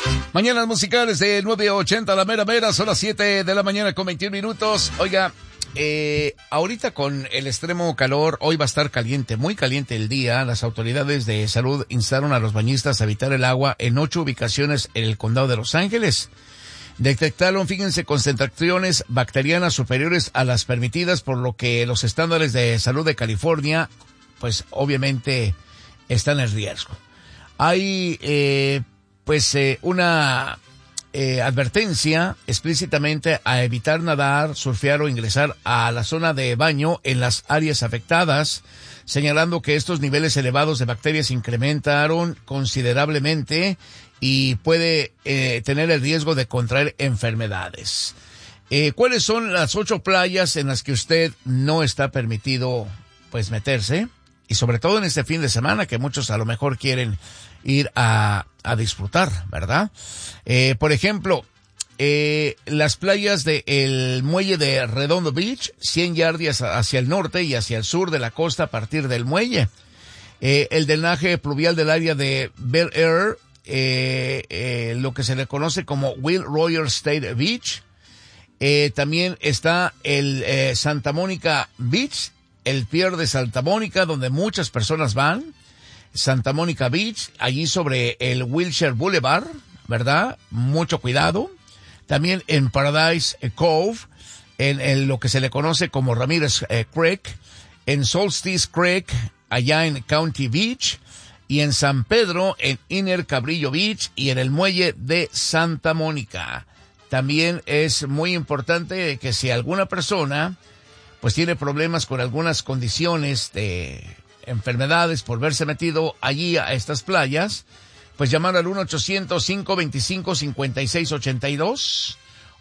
Mañanas musicales de 9:80 a la mera mera, son las 7 de la mañana con 21 minutos. Oiga, ahorita con el extremo calor, hoy va a estar caliente, muy caliente el día. Las autoridades de salud instaron a los bañistas a evitar el agua en 8 ubicaciones en el condado de Los Ángeles. Detectaron, fíjense, concentraciones bacterianas superiores a las permitidas, por lo que los estándares de salud de California, pues obviamente están en riesgo. Hay una advertencia explícitamente a evitar nadar, surfear o ingresar a la zona de baño en las áreas afectadas, señalando que estos niveles elevados de bacterias incrementaron considerablemente y puede tener el riesgo de contraer enfermedades. ¿Cuáles son las 8 playas en las que usted no está permitido pues meterse? Y sobre todo en este fin de semana, que muchos a lo mejor quieren ir a disfrutar, ¿verdad? Por ejemplo, las playas del muelle de Redondo Beach, 100 yardas hacia el norte y hacia el sur de la costa a partir del muelle. El drenaje pluvial del área de Bel Air, lo que se le conoce como Will Royal State Beach. También está el Santa Mónica Beach, el pier de Santa Mónica, donde muchas personas van. Santa Mónica Beach, allí sobre el Wilshire Boulevard, ¿verdad? Mucho cuidado. También en Paradise Cove, en lo que se le conoce como Ramírez Creek, en Solstice Creek, allá en County Beach, y en San Pedro, en Inner Cabrillo Beach, y en el muelle de Santa Mónica. También es muy importante que si alguna persona pues tiene problemas con algunas condiciones de enfermedades por verse metido allí a estas playas, pues llamar al 1-800-525-5682,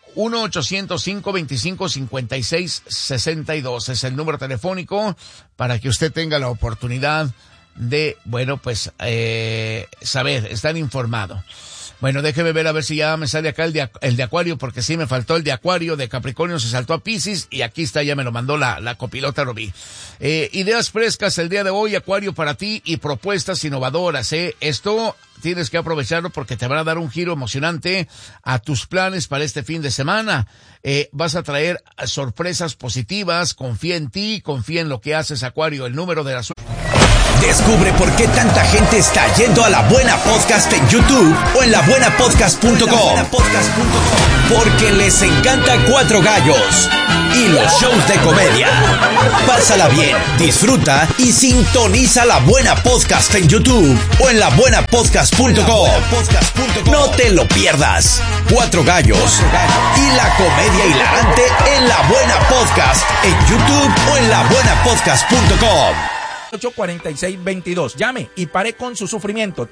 1-800-525-5662, es el número telefónico para que usted tenga la oportunidad de, saber, estar informado. Bueno, déjeme ver a ver si ya me sale acá el de Acuario, porque sí me faltó el de Acuario, de Capricornio se saltó a Piscis, y aquí está, ya me lo mandó la copilota Rubí. Ideas frescas el día de hoy, Acuario, para ti, y propuestas innovadoras, Esto tienes que aprovecharlo porque te van a dar un giro emocionante a tus planes para este fin de semana. Vas a traer sorpresas positivas, confía en ti, confía en lo que haces, Acuario. El número de la... Descubre por qué tanta gente está yendo a La Buena Podcast en YouTube o en labuenapodcast.com. Porque les encanta Cuatro Gallos y los shows de comedia. Pásala bien, disfruta y sintoniza La Buena Podcast en YouTube o en labuenapodcast.com. No te lo pierdas. Cuatro Gallos y la comedia hilarante en La Buena Podcast en YouTube o en labuenapodcast.com. 846-22. Llame y pare con su sufrimiento.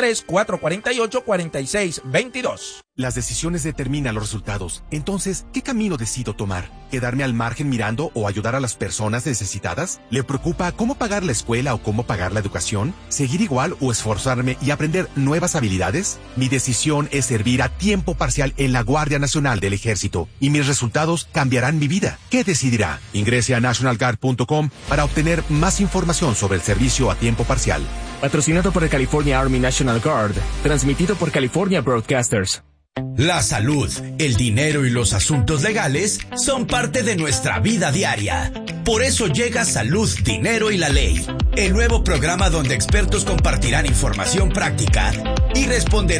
323-448-4622. Las decisiones determinan los resultados. Entonces, ¿qué camino decido tomar? ¿Quedarme al margen mirando o ayudar a las personas necesitadas? ¿Le preocupa cómo pagar la escuela o cómo pagar la educación? ¿Seguir igual o esforzarme y aprender nuevas habilidades? Mi decisión es servir a tiempo parcial en la Guardia Nacional del Ejército y mis resultados cambiarán mi vida. ¿Qué decidirá? Ingrese a nationalguard.com para obtener más información sobre el servicio a tiempo parcial. Patrocinado por el California Army National Guard. Transmitido por California Broadcasters. La salud, el dinero y los asuntos legales son parte de nuestra vida diaria. Por eso llega Salud, Dinero y la Ley, el nuevo programa donde expertos compartirán información práctica y responderán